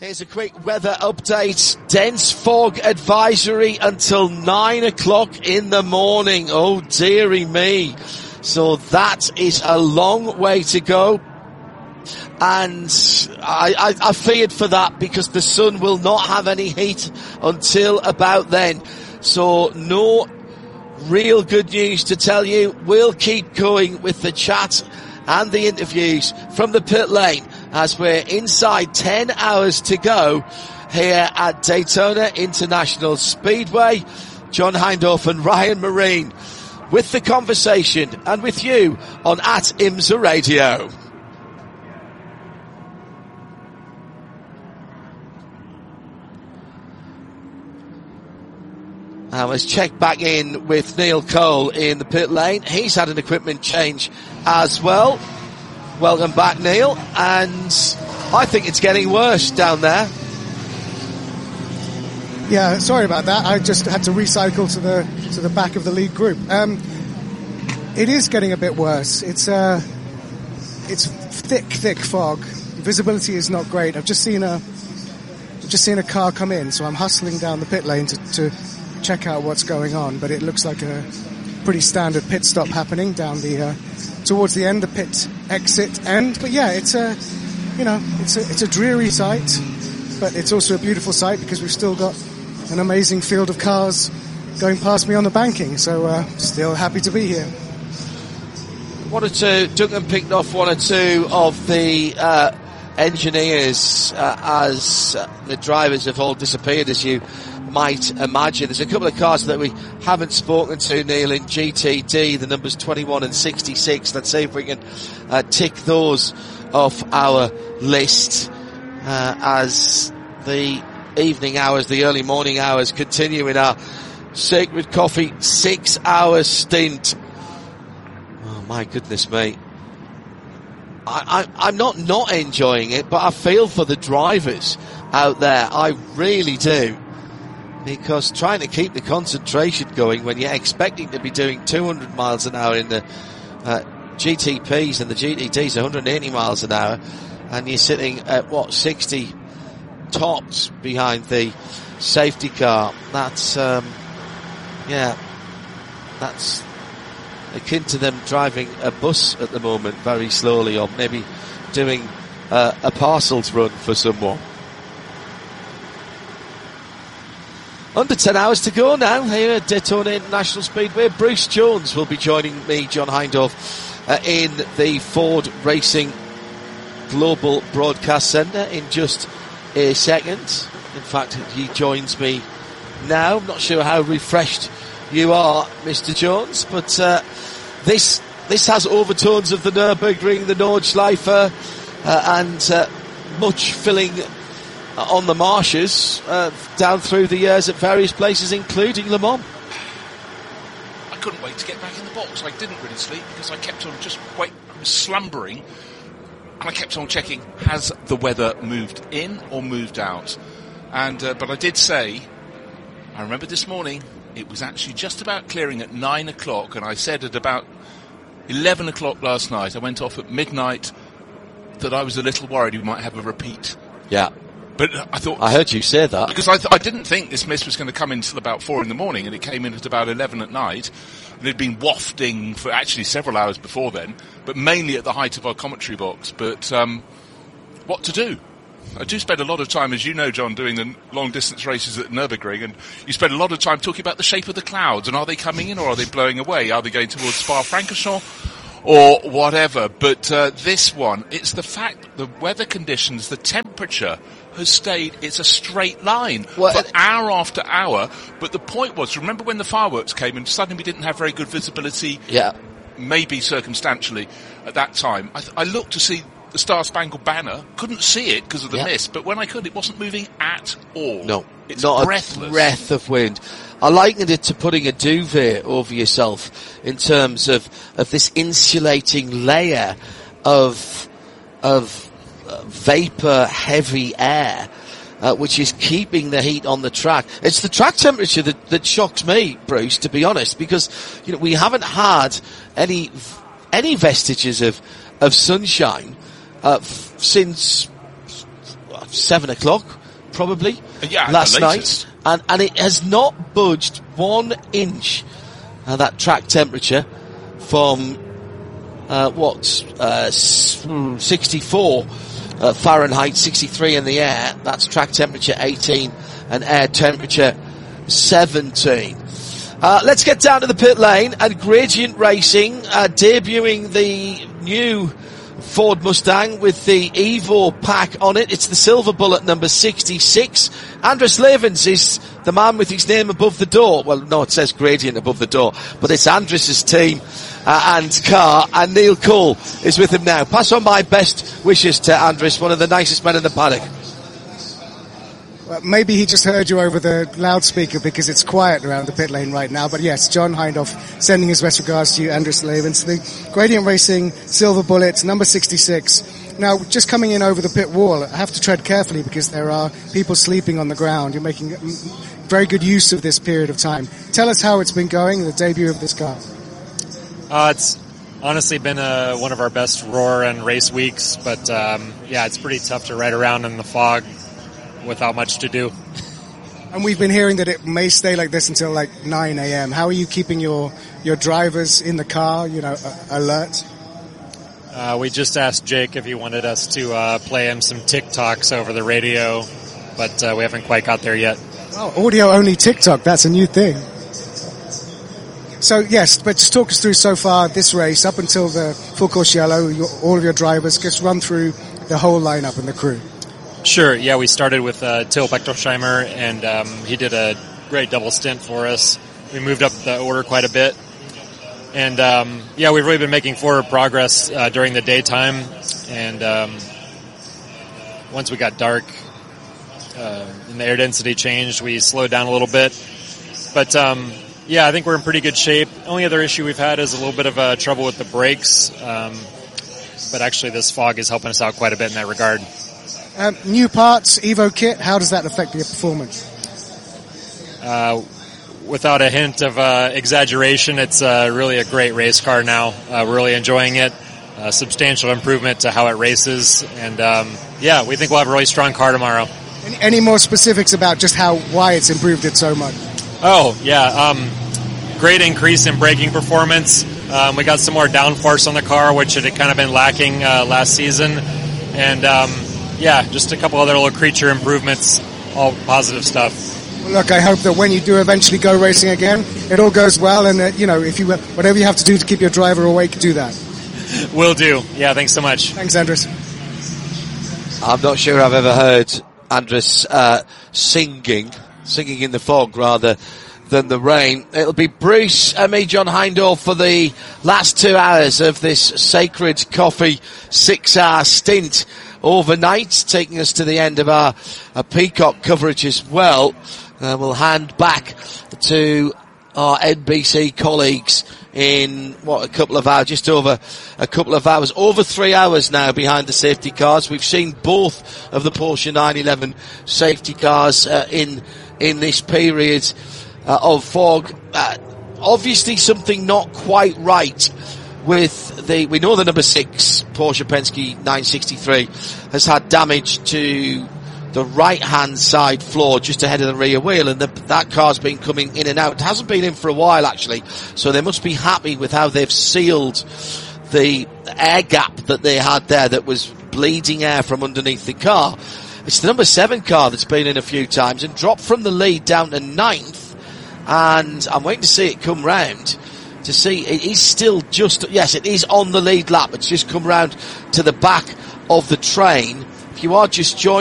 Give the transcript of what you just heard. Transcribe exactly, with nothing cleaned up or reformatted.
Here's a quick weather update. Dense fog advisory until nine o'clock in the morning. Oh, dearie me. So that is a long way to go. And I, I, I feared for that because the sun will not have any heat until about then. So no real good news to tell you. We'll keep going with the chat and the interviews from the pit lane as we're inside ten hours to go here at Daytona International Speedway. John Hindhaugh and Ryan Marine with the conversation and with you on at IMSA Radio. Now let's check back in with Neil Cole in the pit lane. He's had an equipment change as well. Welcome back, Neil. And I think it's getting worse down there. Yeah, sorry about that. I just had to recycle to the to the back of the lead group. Um, it is getting a bit worse. It's uh, it's thick, thick fog. Visibility is not great. I've just seen a I've just seen a car come in, so I'm hustling down the pit lane to. to check out what's going on, but it looks like a pretty standard pit stop happening down the uh, towards the end, the pit exit end. But yeah, it's a you know it's a it's a dreary sight, but it's also a beautiful sight because we've still got an amazing field of cars going past me on the banking. So uh, still happy to be here. One or two, Duncan picked off one or two of the uh, engineers uh, as uh, the drivers have all disappeared, as you might imagine. There's a couple of cars that we haven't spoken to, Neil, in G T D, the numbers twenty-one and sixty-six. Let's see if we can uh, tick those off our list uh, as the evening hours, the early morning hours continue in our Sacred Coffee six hour stint. Oh my goodness me. I, I, I'm not not enjoying it, but I feel for the drivers out there. I really do. Because trying to keep the concentration going when you're expecting to be doing two hundred miles an hour in the uh, G T Ps and the G T Ds one hundred eighty miles an hour, and you're sitting at what sixty tops behind the safety car. That's um, yeah, that's akin to them driving a bus at the moment very slowly, or maybe doing uh, a parcels run for someone. Under ten hours to go now here at Daytona International Speedway. Bruce Jones will be joining me, John Hindhaugh, uh, in the Ford Racing Global Broadcast Centre in just a second. In fact, he joins me now. I'm not sure how refreshed you are, Mister Jones, but uh, this this has overtones of the Nürburgring, the Nordschleife, uh, and uh, much filling on the marshes uh, down through the years at various places, including Le Mans. I couldn't wait to get back in the box. I didn't really sleep because I kept on just wait, slumbering, and I kept on checking, has the weather moved in or moved out? And uh, but I did say, I remember this morning, it was actually just about clearing at nine o'clock, and I said at about eleven o'clock last night, I went off at midnight, that I was a little worried we might have a repeat. Yeah. But I thought... I heard you say that. Because I, th- I didn't think this mist was going to come in until about four in the morning, and it came in at about eleven at night. And it had been wafting for actually several hours before then, but mainly at the height of our commentary box. But um, what to do? I do spend a lot of time, as you know, John, doing the long-distance races at Nürburgring, and you spend a lot of time talking about the shape of the clouds, and are they coming in or are they blowing away? Are they going towards Spa-Francorchamps? Or whatever, but uh, this one, it's the fact, the weather conditions, the temperature has stayed, it's a straight line well, for hour after hour, but the point was, remember when the fireworks came and suddenly we didn't have very good visibility, yeah, maybe circumstantially at that time, I, th- I looked to see the Star Spangled Banner, couldn't see it because of the yeah. mist, but when I could, it wasn't moving at all. No, it's not breathless. A breath of wind. I likened it to putting a duvet over yourself in terms of, of this insulating layer of, of uh, vapor heavy air, uh, which is keeping the heat on the track. It's the track temperature that, that shocked me, Bruce, to be honest, because, you know, we haven't had any, any vestiges of, of sunshine, uh, f- since seven o'clock, probably, yeah, last night. And, and it has not budged one inch, uh, that track temperature, from, uh, what, uh, sixty-four uh, Fahrenheit, sixty-three in the air. That's track temperature eighteen and air temperature seventeen. Uh, let's get down to the pit lane, and Gradient Racing uh, debuting the new Ford Mustang with the Evo pack on it. It's the Silver Bullet number sixty-six. Andres Levens is the man with his name above the door. Well, no, it says Gradient above the door, but it's Andres's team uh, and car, and Neil Cole is with him now. Pass on my best wishes to Andres, one of the nicest men in the paddock. Well, maybe he just heard you over the loudspeaker because it's quiet around the pit lane right now. But yes, John Hindhaugh sending his best regards to you, Andres Levens. The Gradient Racing Silver Bullet, number sixty-six. Now, just coming in over the pit wall, I have to tread carefully because there are people sleeping on the ground. You're making very good use of this period of time. Tell us how it's been going, the debut of this car. Uh, it's honestly been uh, one of our best roar and race weeks. But, um, yeah, it's pretty tough to ride around in the fog without much to do. And we've been hearing that it may stay like this until like nine a.m. How are you keeping your, your drivers in the car, you know, uh, alert? Uh, we just asked Jake if he wanted us to uh, play him some TikToks over the radio, but uh, we haven't quite got there yet. Oh, audio-only TikTok, that's a new thing. So, yes, but just talk us through so far this race, up until the full course yellow, your, all of your drivers, just run through the whole lineup and the crew. Sure, yeah, we started with uh, Till Bechtelsheimer, and um, he did a great double stint for us. We moved up the order quite a bit. And, um, yeah, we've really been making forward progress uh, during the daytime. And um, once we got dark uh, and the air density changed, we slowed down a little bit. But, um, yeah, I think we're in pretty good shape. Only other issue we've had is a little bit of uh, trouble with the brakes. Um, but actually this fog is helping us out quite a bit in that regard. Um, new parts, Evo kit, how does that affect your performance? Uh, without a hint of uh, exaggeration, it's uh, really a great race car now. Uh, we're really enjoying it. A substantial improvement to how it races. And, um, yeah, we think we'll have a really strong car tomorrow. Any, any more specifics about just how why it's improved it so much? Oh, yeah. Um, great increase in braking performance. Um, we got some more downforce on the car, which had kind of been lacking uh, last season. And, um, yeah, just a couple other little creature improvements, all positive stuff. Well, look, I hope that when you do eventually go racing again, it all goes well, and, uh, you know, if you whatever you have to do to keep your driver awake, do that. Will do. Yeah, thanks so much. Thanks, Andres. I'm not sure I've ever heard Andres uh, singing, singing in the fog rather than the rain. It'll be Bruce and me, John Hindhaugh, for the last two hours of this Sacred Coffee six-hour stint overnight, taking us to the end of our, our Peacock coverage as well. Uh, we'll hand back to our N B C colleagues in, what, a couple of hours, just over a couple of hours, over three hours now behind the safety cars. We've seen both of the Porsche nine eleven safety cars uh, in in this period uh, of fog. Uh, obviously something not quite right with the, we know the number six Porsche Penske nine sixty-three has had damage to the right-hand side floor just ahead of the rear wheel, and the, that car's been coming in and out. It hasn't been in for a while, actually, so they must be happy with how they've sealed the air gap that they had there that was bleeding air from underneath the car. It's the number seven car that's been in a few times and dropped from the lead down to ninth, and I'm waiting to see it come round to see. It is still just, yes, it is on the lead lap. It's just come round to the back of the train. If you are just joining